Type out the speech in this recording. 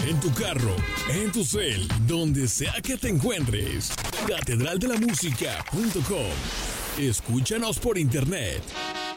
en tu carro, en tu cel, donde sea que te encuentres. Catedraldelamusica.com. Escúchanos por internet